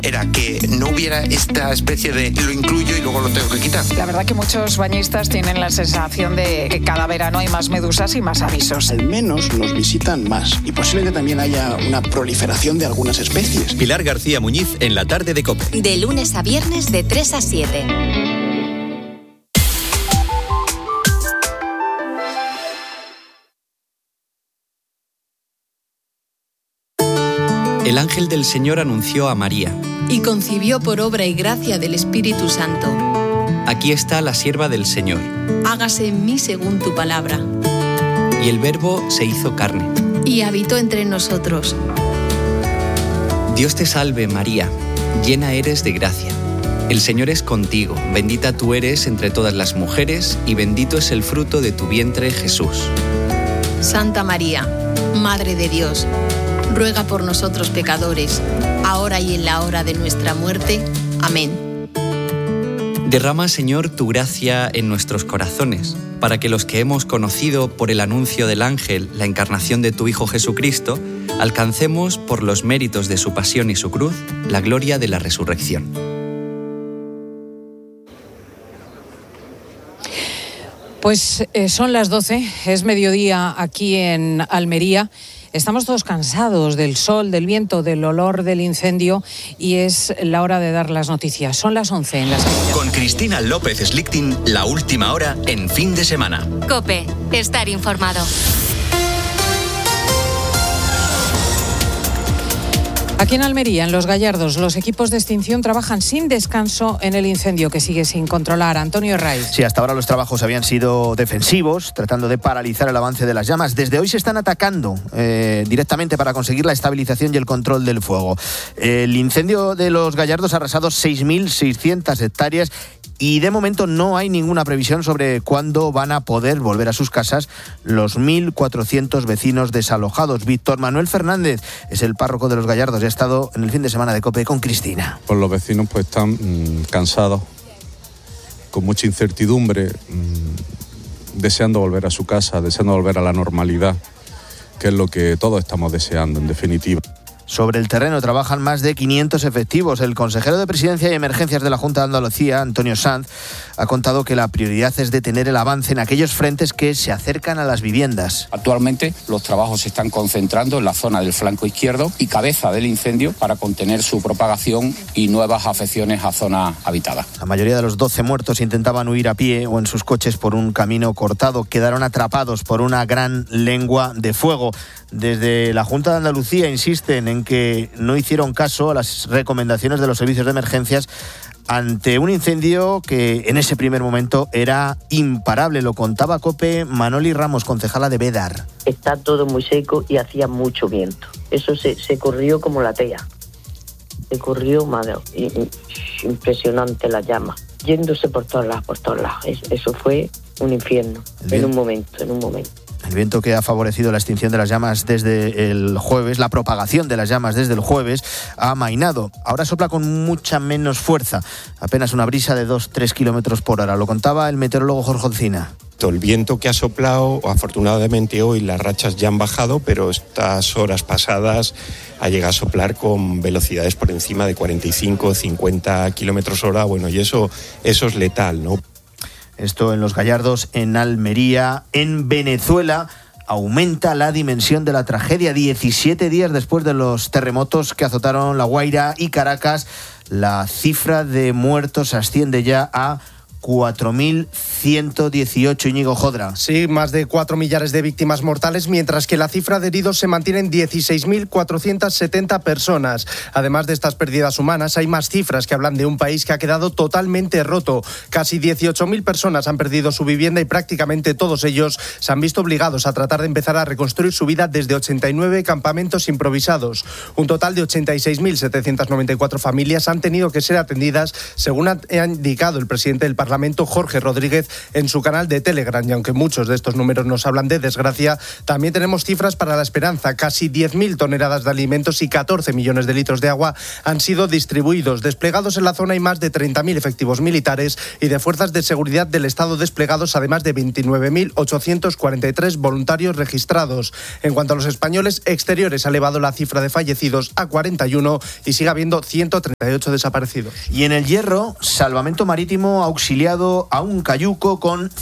era que no hubiera esta especie de lo incluyo y luego lo tengo que quitar. La verdad que muchos bañistas tienen la sensación de que cada verano hay más medusas y más avisos. Al menos nos visitan más y posiblemente también haya una proliferación de algunas especies. Pilar García Muñiz en la tarde de COPE. De lunes a viernes de 3 a 7. El ángel del Señor anunció a María. Y concibió por obra y gracia del Espíritu Santo. Aquí está la sierva del Señor. Hágase en mí según tu palabra. Y el Verbo se hizo carne. Y habitó entre nosotros. Dios te salve, María, llena eres de gracia. El Señor es contigo, bendita tú eres entre todas las mujeres, y bendito es el fruto de tu vientre, Jesús. Santa María, Madre de Dios, ruega por nosotros pecadores, ahora y en la hora de nuestra muerte. Amén. Derrama, Señor, tu gracia en nuestros corazones, para que los que hemos conocido por el anuncio del ángel la encarnación de tu Hijo Jesucristo, alcancemos, por los méritos de su pasión y su cruz, la gloria de la resurrección. Pues son las 12, es mediodía aquí en Almería. Estamos todos cansados del sol, del viento, del olor del incendio y es la hora de dar las noticias. Son las 11 en las que... Con Cristina López Slichting, la última hora en fin de semana. COPE, estar informado. Aquí en Almería, en Los Gallardos, los equipos de extinción trabajan sin descanso en el incendio que sigue sin controlar. Antonio Herraiz. Sí, hasta ahora los trabajos habían sido defensivos, tratando de paralizar el avance de las llamas. Desde hoy se están atacando directamente para conseguir la estabilización y el control del fuego. El incendio de Los Gallardos ha arrasado 6.600 hectáreas y de momento no hay ninguna previsión sobre cuándo van a poder volver a sus casas los 1.400 vecinos desalojados. Víctor Manuel Fernández es el párroco de Los Gallardos y ha estado en el fin de semana de COPE con Cristina. Pues los vecinos pues están cansados, con mucha incertidumbre, deseando volver a su casa, deseando volver a la normalidad, que es lo que todos estamos deseando en definitiva. Sobre el terreno trabajan más de 500 efectivos. El consejero de Presidencia y Emergencias de la Junta de Andalucía, Antonio Sanz, ha contado que la prioridad es detener el avance en aquellos frentes que se acercan a las viviendas. Actualmente los trabajos se están concentrando en la zona del flanco izquierdo y cabeza del incendio para contener su propagación y nuevas afecciones a zonas habitadas. La mayoría de los 12 muertos intentaban huir a pie o en sus coches por un camino cortado. Quedaron atrapados por una gran lengua de fuego. Desde la Junta de Andalucía insisten en que no hicieron caso a las recomendaciones de los servicios de emergencias ante un incendio que en ese primer momento era imparable. Lo contaba COPE Manoli Ramos, concejala de Bédar. Está todo muy seco y hacía mucho viento. Eso se corrió como la tea. Se corrió, madre, impresionante la llama, yéndose por todos lados. Eso fue un infierno, en un momento. El viento que ha favorecido la extinción de las llamas desde el jueves, la propagación de las llamas desde el jueves, ha amainado. Ahora sopla con mucha menos fuerza, apenas una brisa de 2-3 kilómetros por hora. Lo contaba el meteorólogo Jorge Olcina. El viento que ha soplado, afortunadamente hoy las rachas ya han bajado, pero estas horas pasadas ha llegado a soplar con velocidades por encima de 45-50 kilómetros hora. Bueno, y eso es letal, ¿no? Esto en Los Gallardos, en Almería. En Venezuela aumenta la dimensión de la tragedia. 17 días después de los terremotos que azotaron La Guaira y Caracas, la cifra de muertos asciende ya a 4.118, Íñigo Jodra. Sí, más de 4 millares de víctimas mortales, mientras que la cifra de heridos se mantiene en 16.470 personas. Además de estas pérdidas humanas, hay más cifras que hablan de un país que ha quedado totalmente roto. Casi 18.000 personas han perdido su vivienda y prácticamente todos ellos se han visto obligados a tratar de empezar a reconstruir su vida desde 89 campamentos improvisados. Un total de 86.794 familias han tenido que ser atendidas, según ha indicado el presidente del Parlamento Parlamento, Jorge Rodríguez, en su canal de Telegram. Y aunque muchos de estos números nos hablan de desgracia, también tenemos cifras para la esperanza. Casi 10.000 toneladas de alimentos y 14 millones de litros de agua han sido distribuidos. Desplegados en la zona hay más de 30.000 efectivos militares y de fuerzas de seguridad del Estado desplegados, además de 29.843 voluntarios registrados. En cuanto a los españoles exteriores, ha elevado la cifra de fallecidos a 41 y sigue habiendo 138 desaparecidos. Y en el Hierro, Salvamento Marítimo ha auxiliado a un cayuco con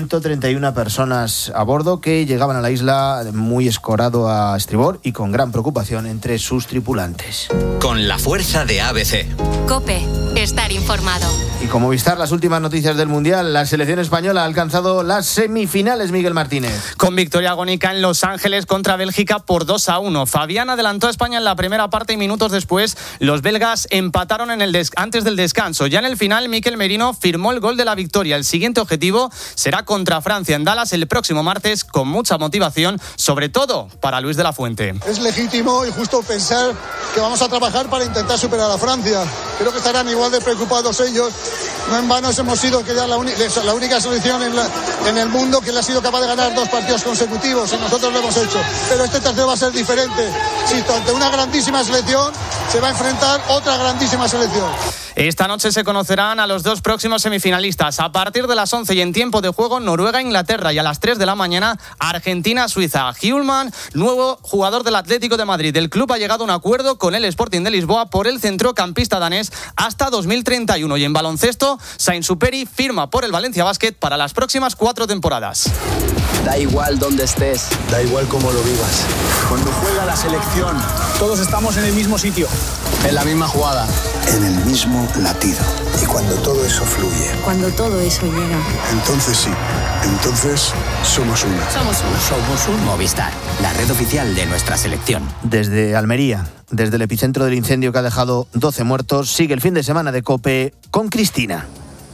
131 personas a bordo que llegaban a la isla muy escorado a estribor y con gran preocupación entre sus tripulantes. Con la fuerza de ABC. COPE. Estar informado. Y como Movistar, las últimas noticias del Mundial, la selección española ha alcanzado las semifinales, Miguel Martínez. Con victoria agónica en Los Ángeles contra Bélgica por 2-1. Fabián adelantó a España en la primera parte y minutos después los belgas empataron antes del descanso. Ya en el final, Mikel Merino firmó el gol de la victoria. El siguiente objetivo será contra Francia en Dallas el próximo martes, con mucha motivación, sobre todo para Luis de la Fuente. Es legítimo y justo pensar que vamos a trabajar para intentar superar a Francia. Creo que estarán igual de preocupados ellos. No en vano hemos sido la única selección en el mundo que le ha sido capaz de ganar 2 partidos consecutivos, y nosotros lo hemos hecho. Pero este tercero va a ser diferente. Si ante una grandísima selección se va a enfrentar otra grandísima selección. Esta noche se conocerán a los 2 próximos semifinalistas. A partir de las 11 y en tiempo de juego, Noruega-Inglaterra, y a las 3 de la mañana, Argentina-Suiza. Hjulman, nuevo jugador del Atlético de Madrid. El club ha llegado a un acuerdo con el Sporting de Lisboa por el centrocampista danés hasta 2031. Y en baloncesto, Sainz-Superi firma por el Valencia Basket para las próximas 4 temporadas. Da igual dónde estés, da igual cómo lo vivas. Cuando juega la selección, todos estamos en el mismo sitio, en la misma jugada, en el mismo latido. Y cuando todo eso fluye, cuando todo eso llega, entonces sí, entonces somos uno. Somos un Movistar, la red oficial de nuestra selección. Desde Almería, desde el epicentro del incendio que ha dejado 12 muertos, sigue el fin de semana de COPE con Cristina.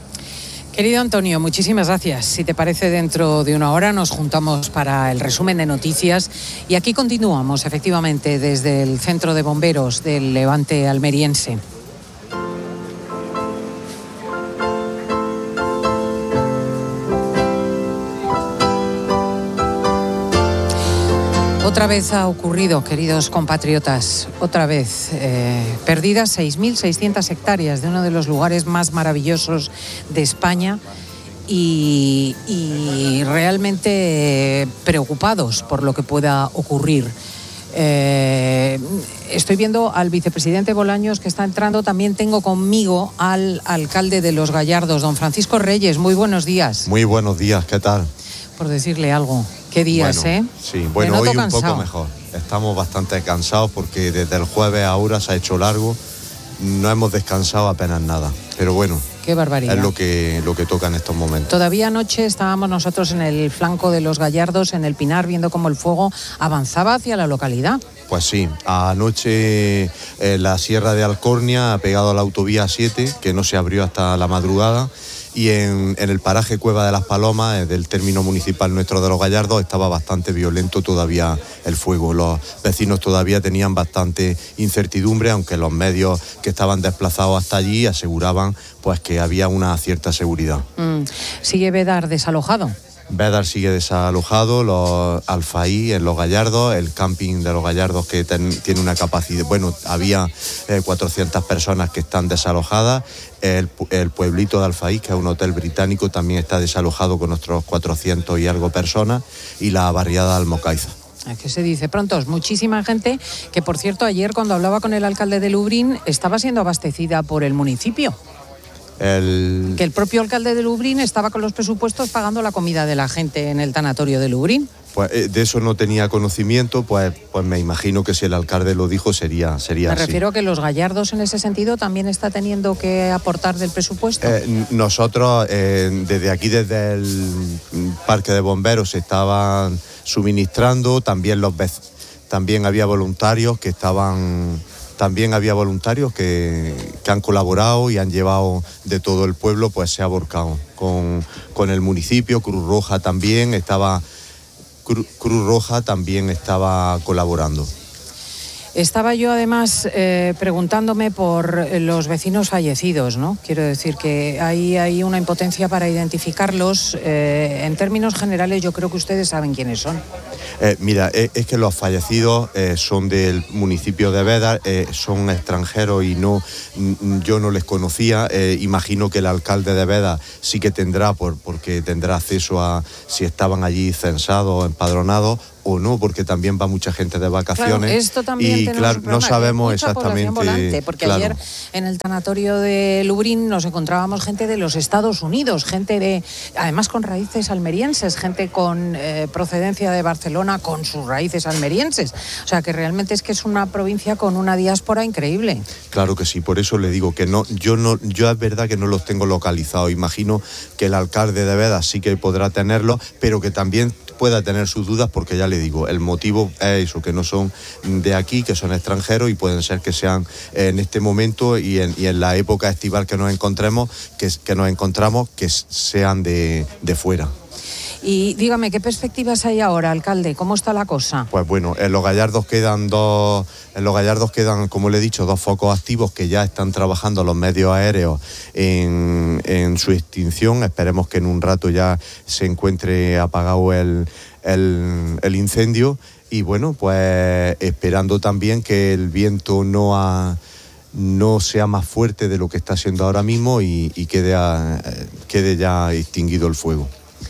Querido Antonio, muchísimas gracias. Si te parece, dentro de una hora nos juntamos para el resumen de noticias y aquí continuamos, efectivamente, desde el Centro de Bomberos del Levante almeriense. Otra vez ha ocurrido, queridos compatriotas, otra vez perdidas 6.600 hectáreas de uno de los lugares más maravillosos de España y realmente preocupados por lo que pueda ocurrir. Estoy viendo al vicepresidente Bolaños que está entrando. También tengo conmigo al alcalde de Los Gallardos, don Francisco Reyes. Muy buenos días. Muy buenos días, ¿qué tal? Por decirle algo. ¿Qué días, bueno, Sí, bueno, hoy un poco mejor. Estamos bastante cansados porque desde el jueves a ahora se ha hecho largo. No hemos descansado apenas nada. Pero bueno, qué barbaridad. Es lo que toca en estos momentos. Todavía anoche estábamos nosotros en el flanco de Los Gallardos, en el Pinar, viendo cómo el fuego avanzaba hacia la localidad. Pues sí, anoche la Sierra de Alcornia ha pegado a la autovía 7, que no se abrió hasta la madrugada. Y en el paraje Cueva de las Palomas, del término municipal nuestro de Los Gallardos, estaba bastante violento todavía el fuego. Los vecinos todavía tenían bastante incertidumbre, aunque los medios que estaban desplazados hasta allí aseguraban pues que había una cierta seguridad. ¿Sigue Bédar desalojado? Bédar sigue desalojado, los Alfaí en Los Gallardos, el camping de Los Gallardos que tiene una capacidad, bueno, había 400 personas que están desalojadas, el pueblito de Alfaí, que es un hotel británico, también está desalojado con otros 400 y algo personas, y la barriada de Almocaiza. ¿Qué se dice pronto? Muchísima gente que, por cierto, ayer cuando hablaba con el alcalde de Lublin, estaba siendo abastecida por el municipio. Que el propio alcalde de Lublin estaba con los presupuestos pagando la comida de la gente en el tanatorio de Lublin. Pues de eso no tenía conocimiento, pues me imagino que si el alcalde lo dijo sería así. Me refiero a que Los Gallardos en ese sentido también está teniendo que aportar del presupuesto. Nosotros desde aquí, desde el parque de bomberos, se estaban suministrando, también había voluntarios que estaban... También había voluntarios que han colaborado y han llevado de todo el pueblo, pues se ha volcado con el municipio. Cruz Roja también estaba colaborando. Estaba yo además preguntándome por los vecinos fallecidos, ¿no? Quiero decir que hay una impotencia para identificarlos. En términos generales, yo creo que ustedes saben quiénes son. Mira, es que los fallecidos son del municipio de Beda, son extranjeros y yo no les conocía. Imagino que el alcalde de Beda sí que tendrá, porque tendrá acceso a si estaban allí censados o empadronados, o no, porque también va mucha gente de vacaciones. Claro, esto también y claro, no sabemos exactamente. Volante, porque claro. Ayer en el tanatorio de Lublin nos encontrábamos gente de los Estados Unidos, gente además con raíces almerienses, gente con procedencia de Barcelona con sus raíces almerienses. O sea que realmente es que es una provincia con una diáspora increíble. Claro que sí, por eso le digo que yo es verdad que no los tengo localizados. Imagino que el alcalde de Beda sí que podrá tenerlos, pero que también pueda tener sus dudas, porque ya le digo, el motivo es eso, que no son de aquí, que son extranjeros y pueden ser que sean en este momento y en la época estival que nos encontramos, que sean de fuera. Y dígame, ¿qué perspectivas hay ahora, alcalde? ¿Cómo está la cosa? Pues bueno, en Los Gallardos quedan, como le he dicho, 2 focos activos que ya están trabajando los medios aéreos en su extinción. Esperemos que en un rato ya se encuentre apagado el incendio. Y bueno, pues esperando también que el viento no sea más fuerte de lo que está siendo ahora mismo y quede ya extinguido el fuego.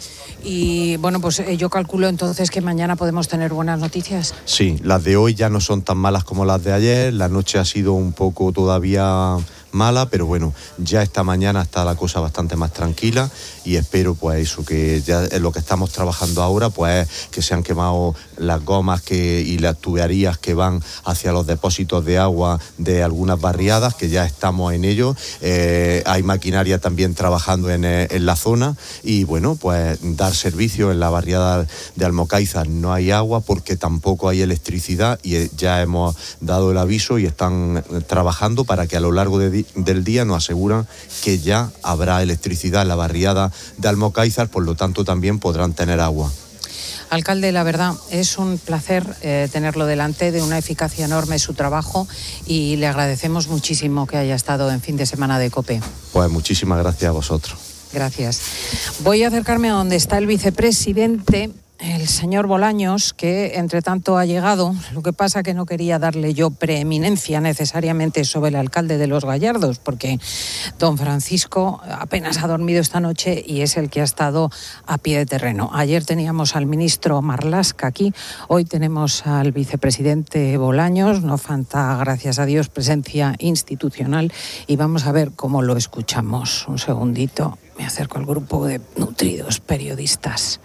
Y bueno, pues yo calculo entonces que mañana podemos tener buenas noticias. Sí, las de hoy ya no son tan malas como las de ayer. La noche ha sido un poco todavía mala, pero bueno, ya esta mañana está la cosa bastante más tranquila y espero pues eso, que ya en lo que estamos trabajando ahora pues que se han quemado las gomas y las tuberías que van hacia los depósitos de agua de algunas barriadas, que ya estamos en ello. Hay maquinaria también trabajando en la zona y bueno, pues dar servicio en la barriada de Almocáizar. No hay agua porque tampoco hay electricidad y ya hemos dado el aviso y están trabajando para que a lo largo del día nos aseguran que ya habrá electricidad en la barriada de Almocáizar, por lo tanto también podrán tener agua. Alcalde, la verdad, es un placer tenerlo delante, de una eficacia enorme su trabajo y le agradecemos muchísimo que haya estado en fin de semana de COPE. Pues muchísimas gracias a vosotros. Gracias. Voy a acercarme a donde está el vicepresidente, el señor Bolaños, que entre tanto ha llegado. Lo que pasa que no quería darle yo preeminencia necesariamente sobre el alcalde de Los Gallardos, porque don Francisco apenas ha dormido esta noche y es el que ha estado a pie de terreno. Ayer teníamos al ministro Marlaska aquí, hoy tenemos al vicepresidente Bolaños. No falta, gracias a Dios, presencia institucional y vamos a ver cómo lo escuchamos. Un segundito, me acerco al grupo de nutridos periodistas.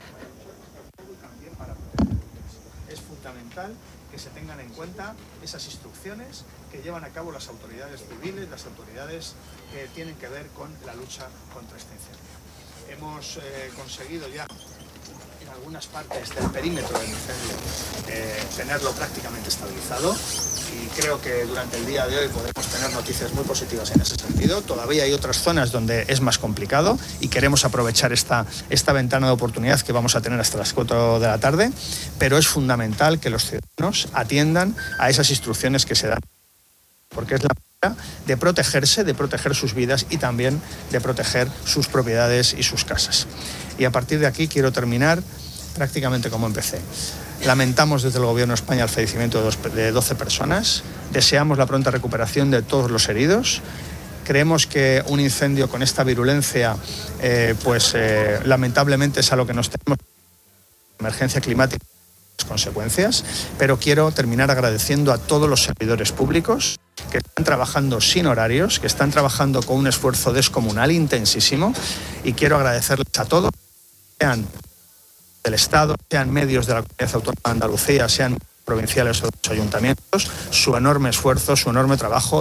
Que se tengan en cuenta esas instrucciones que llevan a cabo las autoridades civiles, las autoridades que tienen que ver con la lucha contra este incendio. Hemos conseguido ya en algunas partes del perímetro del incendio tenerlo prácticamente estabilizado y creo que durante el día de hoy podremos tener noticias muy positivas en ese sentido. Todavía hay otras zonas donde es más complicado y queremos aprovechar esta ventana de oportunidad que vamos a tener hasta las 4 de la tarde, pero es fundamental que los ciudadanos atiendan a esas instrucciones que se dan, porque es la manera de protegerse, de proteger sus vidas y también de proteger sus propiedades y sus casas. Y a partir de aquí quiero terminar prácticamente como empecé. Lamentamos desde el Gobierno de España el fallecimiento de 12 personas, deseamos la pronta recuperación de todos los heridos. Creemos que un incendio con esta virulencia, lamentablemente es a lo que nos tenemos, emergencia climática, consecuencias, pero quiero terminar agradeciendo a todos los servidores públicos que están trabajando sin horarios, que están trabajando con un esfuerzo descomunal, intensísimo, y quiero agradecerles a todos, sean del Estado, sean medios de la Comunidad Autónoma de Andalucía, sean provinciales o de los ayuntamientos, su enorme esfuerzo, su enorme trabajo.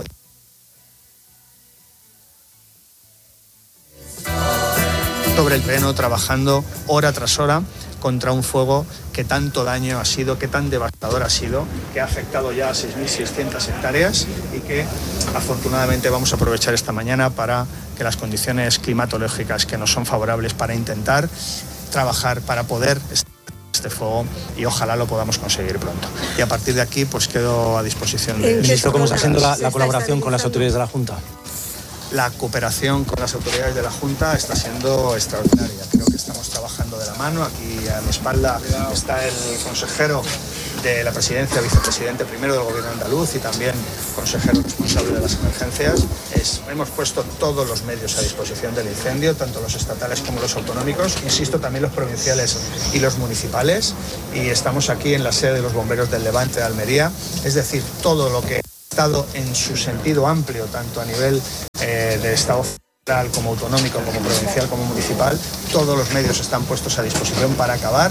Sobre el terreno, trabajando hora tras hora contra un fuego que tanto daño ha sido, que tan devastador ha sido, que ha afectado ya a 6.600 hectáreas y que afortunadamente vamos a aprovechar esta mañana para que las condiciones climatológicas que nos son favorables para intentar trabajar para poder estar este fuego y ojalá lo podamos conseguir pronto. Y a partir de aquí pues quedo a disposición de... Ministro, ¿cómo está siendo la colaboración con las autoridades de la Junta? La cooperación con las autoridades de la Junta está siendo extraordinaria. Creo que estamos trabajando de la mano. Aquí a mi espalda está el consejero de la presidencia, vicepresidente primero del gobierno andaluz y también consejero responsable de las emergencias. Hemos puesto todos los medios a disposición del incendio, tanto los estatales como los autonómicos, insisto, también los provinciales y los municipales, y estamos aquí en la sede de los bomberos del Levante de Almería, es decir, todo lo que ha estado en su sentido amplio, tanto a nivel de Estado federal como autonómico, como provincial, como municipal, todos los medios están puestos a disposición para acabar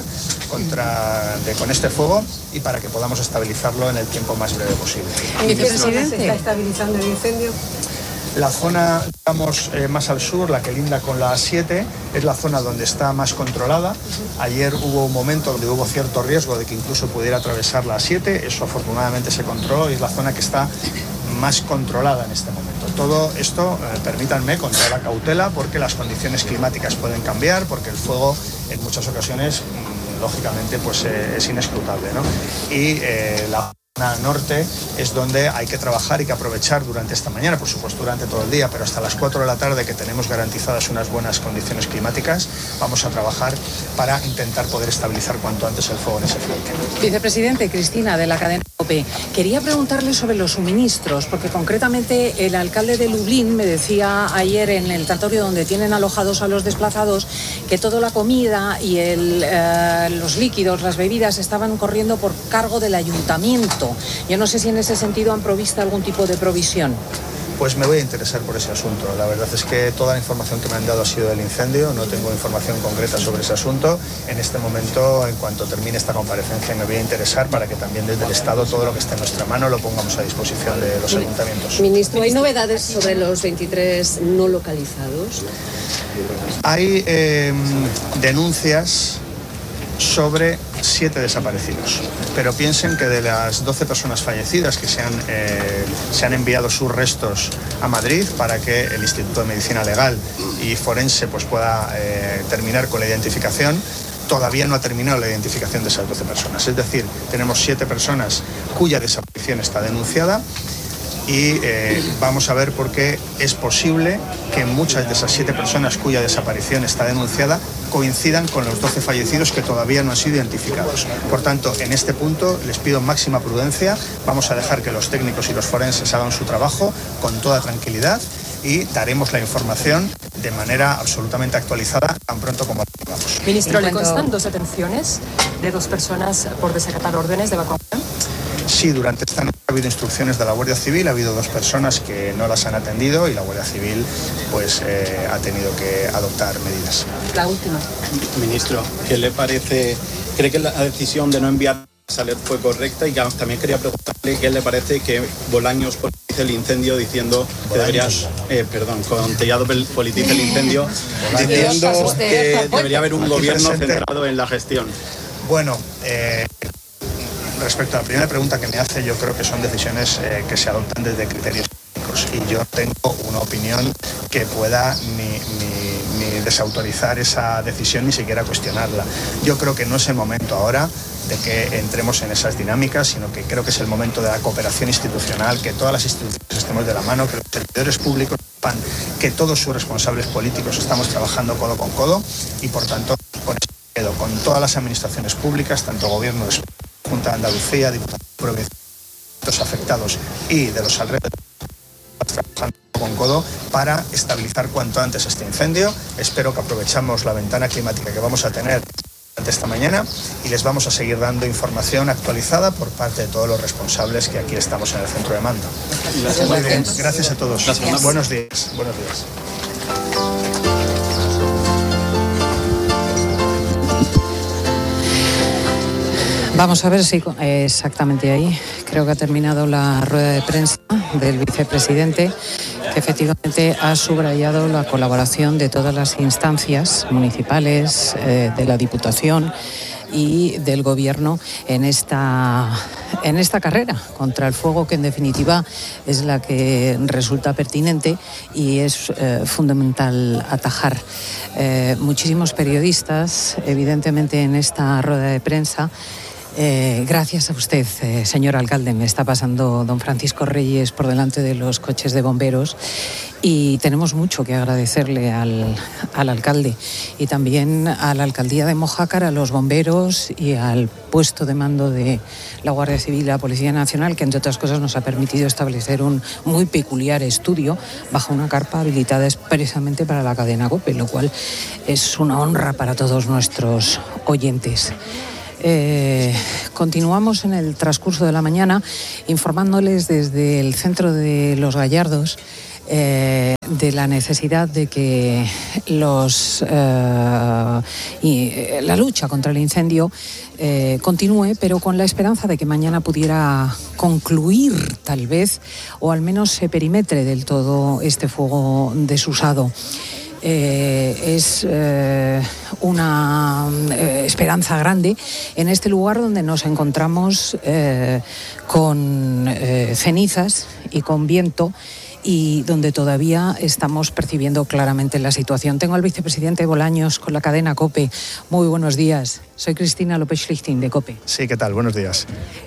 con este fuego y para que podamos estabilizarlo en el tiempo más breve posible. Vicepresidente, ¿se está estabilizando el incendio? La zona, digamos, más al sur, la que linda con la A7, es la zona donde está más controlada. Ayer hubo un momento donde hubo cierto riesgo de que incluso pudiera atravesar la A7, eso afortunadamente se controló y es la zona que está más controlada en este momento. Todo esto, permítanme, con toda la cautela, porque las condiciones climáticas pueden cambiar, porque el fuego en muchas ocasiones, lógicamente, pues es inescrutable, ¿no? Y la zona norte es donde hay que trabajar y que aprovechar durante esta mañana, por supuesto durante todo el día, pero hasta las 4 de la tarde, que tenemos garantizadas unas buenas condiciones climáticas, vamos a trabajar para intentar poder estabilizar cuanto antes el fuego en ese flanco. Vicepresidente, Cristina, de la cadena COPE. Quería preguntarle sobre los suministros, porque concretamente el alcalde de Lublin me decía ayer en el tanatorio donde tienen alojados a los desplazados que toda la comida y los líquidos, las bebidas, estaban corriendo por cargo del ayuntamiento. Yo no sé si en ese sentido han provisto algún tipo de provisión. Pues me voy a interesar por ese asunto. La verdad es que toda la información que me han dado ha sido del incendio, no tengo información concreta sobre ese asunto. En este momento, en cuanto termine esta comparecencia, me voy a interesar para que también desde el Estado todo lo que esté en nuestra mano lo pongamos a disposición de los ayuntamientos. Ministro, ¿hay novedades sobre los 23 no localizados? Hay denuncias sobre 7 desaparecidos, pero piensen que de las 12 personas fallecidas que se han enviado sus restos a Madrid para que el Instituto de Medicina Legal y Forense pues pueda terminar con la identificación, todavía no ha terminado la identificación de esas 12 personas. Es decir, tenemos 7 personas cuya desaparición está denunciada y vamos a ver por qué es posible que muchas de esas 7 personas cuya desaparición está denunciada coincidan con los 12 fallecidos que todavía no han sido identificados. Por tanto, en este punto les pido máxima prudencia, vamos a dejar que los técnicos y los forenses hagan su trabajo con toda tranquilidad y daremos la información de manera absolutamente actualizada tan pronto como la tengamos. Ministro, ¿le constan 2 detenciones de 2 personas por desacatar órdenes de evacuación? Sí, durante esta noche ha habido instrucciones de la Guardia Civil, ha habido 2 personas que no las han atendido y la Guardia Civil pues ha tenido que adoptar medidas. La última. Ministro, ¿qué le parece? ¿Cree que la decisión de no enviar a Saler fue correcta? Y también quería preguntarle qué le parece que Bolaños politice el incendio diciendo que debería, con Tellado politice el incendio diciendo que debería haber un gobierno centrado en la gestión. Bueno, respecto a la primera pregunta que me hace, yo creo que son decisiones que se adoptan desde criterios técnicos y yo tengo una opinión que pueda ni desautorizar esa decisión ni siquiera cuestionarla. Yo creo que no es el momento ahora de que entremos en esas dinámicas, sino que creo que es el momento de la cooperación institucional, que todas las instituciones estemos de la mano, que los servidores públicos sepan que todos sus responsables políticos estamos trabajando codo con codo y por tanto con eso quedo con todas las administraciones públicas, tanto gobierno de Junta de Andalucía, Diputados provinciales afectados y de los alrededores, trabajando con codo para estabilizar cuanto antes este incendio. Espero que aprovechamos la ventana climática que vamos a tener durante esta mañana y les vamos a seguir dando información actualizada por parte de todos los responsables que aquí estamos en el centro de mando. Muy bien, gracias a todos. Gracias. Buenos días. Buenos días. Vamos a ver si exactamente ahí creo que ha terminado la rueda de prensa del vicepresidente, que efectivamente ha subrayado la colaboración de todas las instancias municipales, de la Diputación y del Gobierno en esta esta carrera contra el fuego, que en definitiva es la que resulta pertinente y es fundamental atajar. Muchísimos periodistas, evidentemente, en esta rueda de prensa. Gracias a usted, señor alcalde. Me está pasando don Francisco Reyes por delante de los coches de bomberos y tenemos mucho que agradecerle al alcalde y también a la alcaldía de Mojácar, a los bomberos y al puesto de mando de la Guardia Civil y la Policía Nacional, que entre otras cosas nos ha permitido establecer un muy peculiar estudio bajo una carpa habilitada expresamente para la cadena COPE, lo cual es una honra para todos nuestros oyentes. Continuamos en el transcurso de la mañana informándoles desde el centro de Los Gallardos de la necesidad de que la lucha contra el incendio continúe, pero con la esperanza de que mañana pudiera concluir, tal vez, o al menos se perimetre del todo este fuego desusado. Es una esperanza grande en este lugar donde nos encontramos con cenizas y con viento y donde todavía estamos percibiendo claramente la situación. Tengo al vicepresidente Bolaños con la cadena COPE. Muy buenos días. Soy Cristina López-Schlichting de COPE. Sí, ¿qué tal? Buenos días.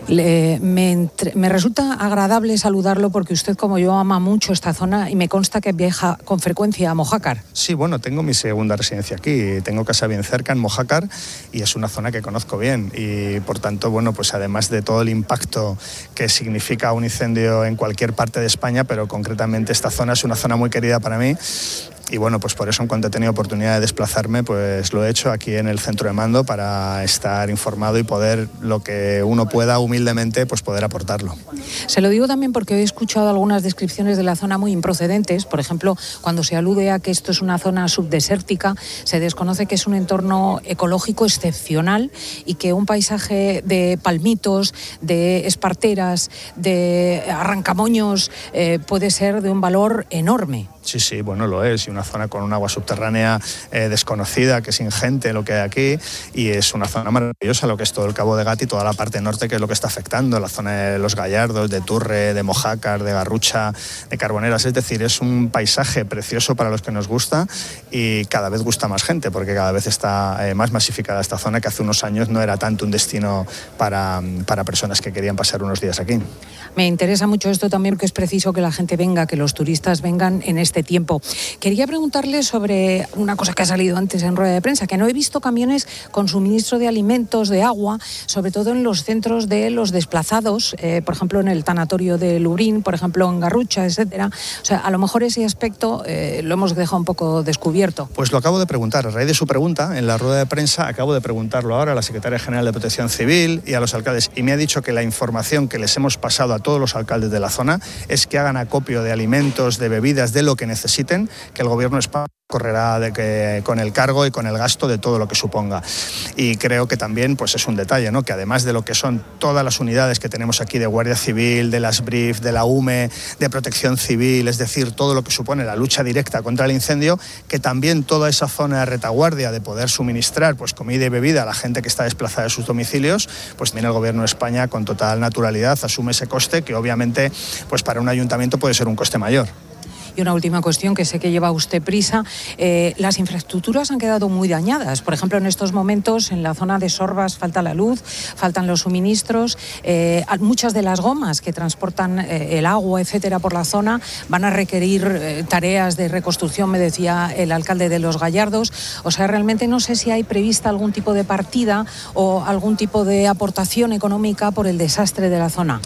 Me resulta agradable saludarlo porque usted, como yo, ama mucho esta zona y me consta que viaja con frecuencia a Mojácar. Sí, bueno, tengo mi segunda residencia aquí. Tengo casa bien cerca en Mojácar y es una zona que conozco bien y, por tanto, bueno, pues además de todo el impacto que significa un incendio en cualquier parte de España, pero concretamente esta zona es una zona muy querida para mí. Y bueno, pues por eso, en cuanto he tenido oportunidad de desplazarme, pues lo he hecho aquí en el centro de mando para estar informado y poder, lo que uno pueda humildemente, pues poder aportarlo. Se lo digo también porque he escuchado algunas descripciones de la zona muy improcedentes. Por ejemplo, cuando se alude a que esto es una zona subdesértica, se desconoce que es un entorno ecológico excepcional y que un paisaje de palmitos, de esparteras, de arrancamoños puede ser de un valor enorme. Sí, bueno, lo es. Y una zona con un agua subterránea desconocida, que es ingente lo que hay aquí. Y es una zona maravillosa, lo que es todo el Cabo de Gata y toda la parte norte, que es lo que está afectando. La zona de Los Gallardos, de Turre, de Mojácar, de Garrucha, de Carboneras. Es decir, es un paisaje precioso para los que nos gusta y cada vez gusta más gente, porque cada vez está más masificada esta zona, que hace unos años no era tanto un destino para personas que querían pasar unos días aquí. Me interesa mucho esto también porque es preciso que la gente venga, que los turistas vengan en este tiempo. Quería preguntarle sobre una cosa que ha salido antes en rueda de prensa, que no he visto camiones con suministro de alimentos, de agua, sobre todo en los centros de los desplazados, por ejemplo en el tanatorio de Lurín, por ejemplo en Garrucha, etcétera. O sea, a lo mejor ese aspecto lo hemos dejado un poco descubierto. Pues lo acabo de preguntar. A raíz de su pregunta, en la rueda de prensa, acabo de preguntarlo ahora a la Secretaria General de Protección Civil y a los alcaldes, y me ha dicho que la información que les hemos pasado a todos los alcaldes de la zona es que hagan acopio de alimentos, de bebidas, de lo que necesiten, que el gobierno de España correrá con el cargo y con el gasto de todo lo que suponga. Y creo que también pues es un detalle, ¿no? Que además de lo que son todas las unidades que tenemos aquí de Guardia Civil, de las BRIF, de la UME, de Protección Civil, es decir, todo lo que supone la lucha directa contra el incendio, que también toda esa zona de retaguardia de poder suministrar pues comida y bebida a la gente que está desplazada de sus domicilios, pues también el gobierno de España con total naturalidad asume ese coste, que obviamente pues para un ayuntamiento puede ser un coste mayor. Y una última cuestión, que sé que lleva usted prisa. Las infraestructuras han quedado muy dañadas. Por ejemplo, en estos momentos, en la zona de Sorbas falta la luz, faltan los suministros. Muchas de las gomas que transportan el agua, etcétera, por la zona van a requerir tareas de reconstrucción, me decía el alcalde de Los Gallardos. O sea, realmente no sé si hay prevista algún tipo de partida o algún tipo de aportación económica por el desastre de la zona.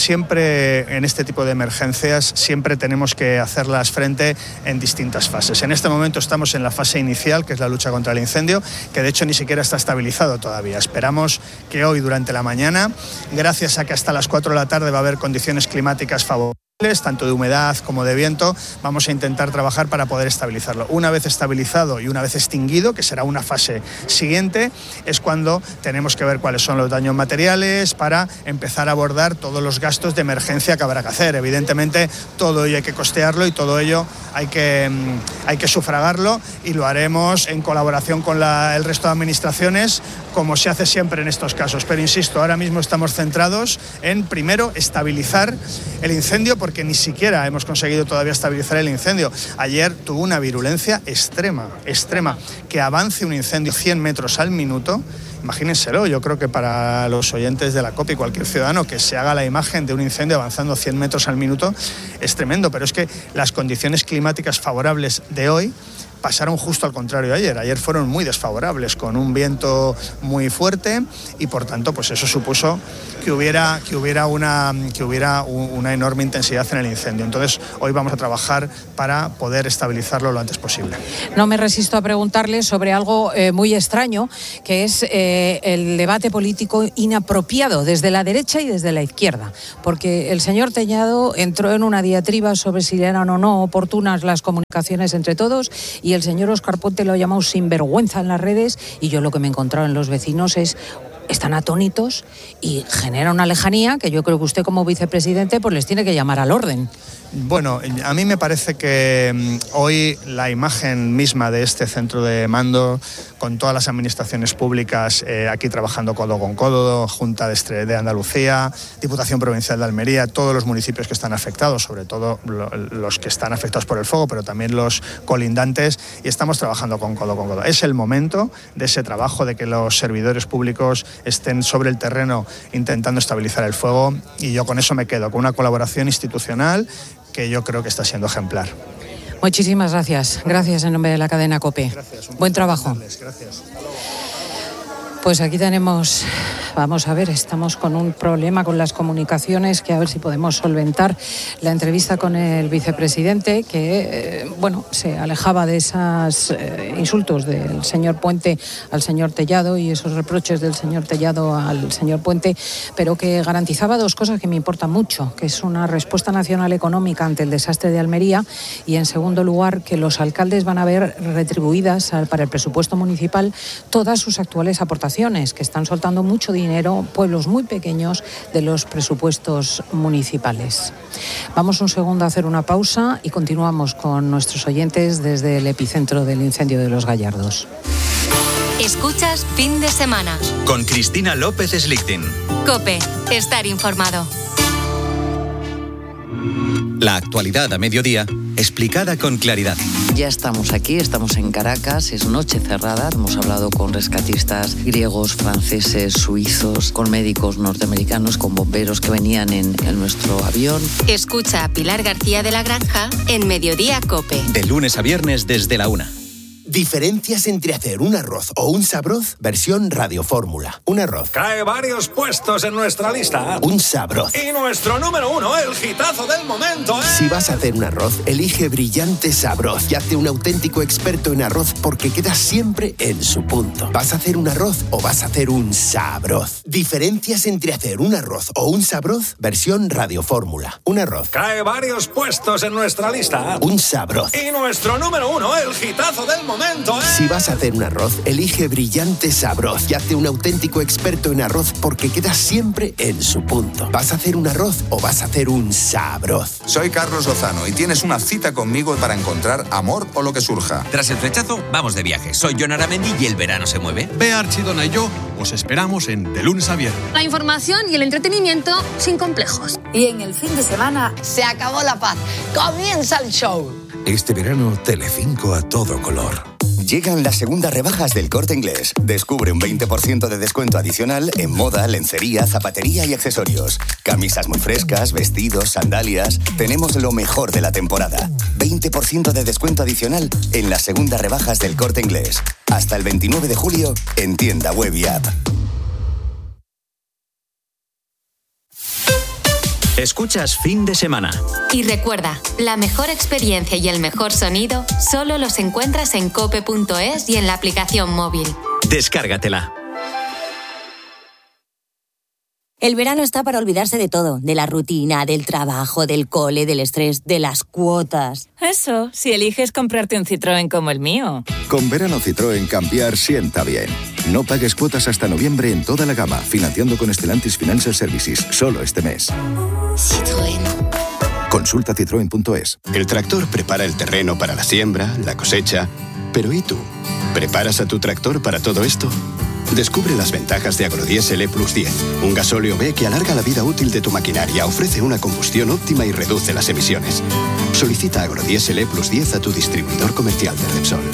Siempre en este tipo de emergencias, siempre tenemos que hacerlas frente en distintas fases. En este momento estamos en la fase inicial, que es la lucha contra el incendio, que de hecho ni siquiera está estabilizado todavía. Esperamos que hoy, durante la mañana, gracias a que hasta las 4 de la tarde va a haber condiciones climáticas favorables, tanto de humedad como de viento, vamos a intentar trabajar para poder estabilizarlo. Una vez estabilizado y una vez extinguido, que será una fase siguiente, es cuando tenemos que ver cuáles son los daños materiales para empezar a abordar todos los gastos de emergencia que habrá que hacer. Evidentemente, todo ello hay que costearlo y todo ello hay que sufragarlo, y lo haremos en colaboración con el resto de administraciones como se hace siempre en estos casos. Pero insisto, ahora mismo estamos centrados en, primero, estabilizar el incendio, porque ni siquiera hemos conseguido todavía estabilizar el incendio. Ayer tuvo una virulencia extrema, que avance un incendio 100 metros al minuto. Imagínenselo, yo creo que para los oyentes de la COPE y cualquier ciudadano que se haga la imagen de un incendio avanzando 100 metros al minuto es tremendo, pero es que las condiciones climáticas favorables de hoy pasaron justo al contrario ayer. Ayer fueron muy desfavorables, con un viento muy fuerte, y por tanto pues eso supuso que hubiera una enorme intensidad en el incendio. Entonces hoy vamos a trabajar para poder estabilizarlo lo antes posible. No me resisto a preguntarle sobre algo muy extraño, que es el debate político inapropiado desde la derecha y desde la izquierda, porque el señor Tellado entró en una diatriba sobre si eran o no oportunas las comunicaciones entre todos, y el señor Óscar Puente lo ha llamado sinvergüenza en las redes, y yo lo que me he encontrado en los vecinos están atónitos y genera una lejanía que yo creo que usted, como vicepresidente, pues les tiene que llamar al orden. Bueno, a mí me parece que hoy la imagen misma de este centro de mando, con todas las administraciones públicas aquí trabajando codo con codo, Junta de Andalucía, Diputación Provincial de Almería, todos los municipios que están afectados, sobre todo los que están afectados por el fuego, pero también los colindantes, y estamos trabajando con codo con codo. Es el momento de ese trabajo, de que los servidores públicos estén sobre el terreno intentando estabilizar el fuego, y yo con eso me quedo, con una colaboración institucional que yo creo que está siendo ejemplar. Muchísimas gracias. Gracias en nombre de la cadena COPE. Gracias, buen trabajo. Gracias. Pues aquí tenemos, vamos a ver, estamos con un problema con las comunicaciones, que a ver si podemos solventar la entrevista con el vicepresidente, que, se alejaba de esos insultos del señor Puente al señor Tellado y esos reproches del señor Tellado al señor Puente, pero que garantizaba dos cosas que me importan mucho, que es una respuesta nacional económica ante el desastre de Almería, y en segundo lugar que los alcaldes van a ver retribuidas para el presupuesto municipal todas sus actuales aportaciones, que están soltando mucho dinero pueblos muy pequeños de los presupuestos municipales. Vamos un segundo a hacer una pausa y continuamos con nuestros oyentes desde el epicentro del incendio de Los Gallardos. Escuchas Fin de Semana con Cristina López Slichting. COPE, estar informado. La actualidad a mediodía, explicada con claridad. Ya estamos aquí, estamos en Caracas, es noche cerrada. Hemos hablado con rescatistas griegos, franceses, suizos, con médicos norteamericanos, con bomberos que venían en nuestro avión. Escucha a Pilar García de la Granja en Mediodía COPE. De lunes a viernes desde la 1. Diferencias entre hacer un arroz o un sabroz, versión radiofórmula. Un arroz. Cae varios puestos en nuestra lista. Un sabroz. Y nuestro número 1, el hitazo del momento, ¿eh? Si vas a hacer un arroz, elige Brillante Sabroz y hazte un auténtico experto en arroz, porque queda siempre en su punto. ¿Vas a hacer un arroz o vas a hacer un sabroz? Diferencias entre hacer un arroz o un sabroz, versión radiofórmula. Un arroz. Cae varios puestos en nuestra lista. Un sabroz. Y nuestro número 1, el hitazo del momento. Si vas a hacer un arroz, elige Brillante Sabroz y hazte un auténtico experto en arroz, porque queda siempre en su punto. ¿Vas a hacer un arroz o vas a hacer un sabroz? Soy Carlos Lozano y tienes una cita conmigo para encontrar amor o lo que surja. Tras el flechazo, vamos de viaje. Soy Jon Aramendi y el verano se mueve. Bea Archidona y yo os esperamos en De Lunes a Viernes. La información y el entretenimiento sin complejos. Y en el fin de semana se acabó la paz. Comienza el show. Este verano, Telecinco a todo color. Llegan las segundas rebajas del Corte Inglés. Descubre un 20% de descuento adicional en moda, lencería, zapatería y accesorios. Camisas muy frescas, vestidos, sandalias. Tenemos lo mejor de la temporada. 20% de descuento adicional en las segundas rebajas del Corte Inglés. Hasta el 29 de julio en tienda web y app. Escuchas Fin de Semana. Y recuerda, la mejor experiencia y el mejor sonido solo los encuentras en cope.es y en la aplicación móvil. Descárgatela. El verano está para olvidarse de todo, de la rutina, del trabajo, del cole, del estrés, de las cuotas. Eso, si eliges comprarte un Citroën como el mío. Con verano Citroën cambiar sienta bien. No pagues cuotas hasta noviembre en toda la gama, financiando con Stellantis Financial Services, solo este mes. Citroën. Consulta citroen.es. El tractor prepara el terreno para la siembra, la cosecha. Pero ¿y tú? ¿Preparas a tu tractor para todo esto? Descubre las ventajas de Agrodiesel E+10, un gasóleo B que alarga la vida útil de tu maquinaria, ofrece una combustión óptima y reduce las emisiones. Solicita Agrodiesel E+10 a tu distribuidor comercial de Repsol.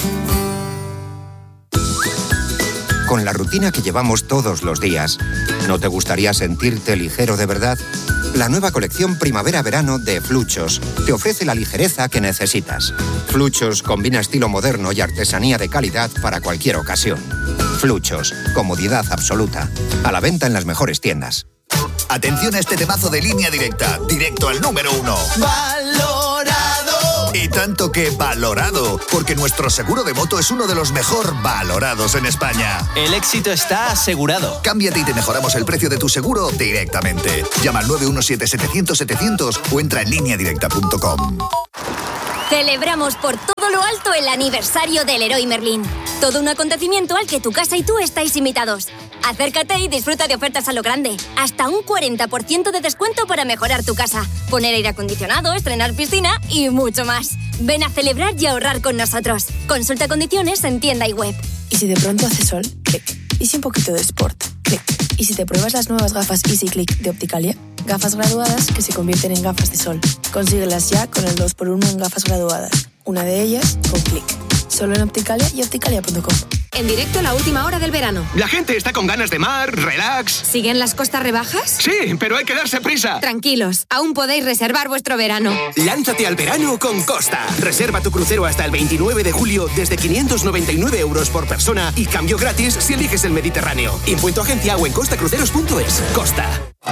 Con la rutina que llevamos todos los días, ¿no te gustaría sentirte ligero de verdad? La nueva colección Primavera-Verano de Fluchos te ofrece la ligereza que necesitas. Fluchos combina estilo moderno y artesanía de calidad para cualquier ocasión. Fluchos, comodidad absoluta. A la venta en las mejores tiendas. Atención a este temazo de Línea Directa, directo al número 1. ¡Valorado! Y tanto que valorado, porque nuestro seguro de moto es uno de los mejor valorados en España. El éxito está asegurado. Cámbiate y te mejoramos el precio de tu seguro directamente. Llama al 917-700-700 o entra en lineadirecta.com. Celebramos por todo lo alto el aniversario del Leroy Merlin. Todo un acontecimiento al que tu casa y tú estáis invitados. Acércate y disfruta de ofertas a lo grande. Hasta un 40% de descuento para mejorar tu casa, poner aire acondicionado, estrenar piscina y mucho más. Ven a celebrar y ahorrar con nosotros. Consulta condiciones en tienda y web. ¿Y si de pronto hace sol? Clic. ¿Y si un poquito de sport? Clic. ¿Y si te pruebas las nuevas gafas Easy Click de Opticalia? Gafas graduadas que se convierten en gafas de sol. Consíguelas ya con el 2x1 en gafas graduadas. Una de ellas con Clic. Solo en Opticalia y opticalia.com. En directo la última hora del verano. La gente está con ganas de mar, relax. ¿Siguen las costas rebajas? Sí, pero hay que darse prisa. Tranquilos, aún podéis reservar vuestro verano. Lánzate al verano con Costa. Reserva tu crucero hasta el 29 de julio desde 599 euros por persona y cambio gratis si eliges el Mediterráneo. Impuesto agencia o en costacruceros.es. Costa.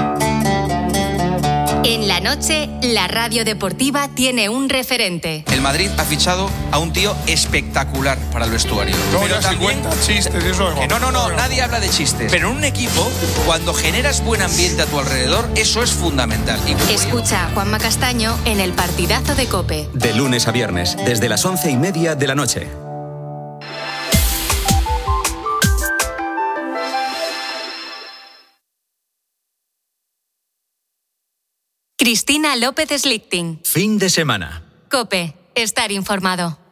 En la noche, la radio deportiva tiene un referente. El Madrid ha fichado a un tío espectacular para el vestuario. Pero también chistes, eso es. No, nadie habla de chistes. Pero en un equipo, cuando generas buen ambiente a tu alrededor, eso es fundamental. Escucha a Juanma Castaño en el partidazo de COPE. De lunes a viernes, desde las 11:30 de la noche. Cristina López Slichting. Fin de semana. COPE. Estar informado.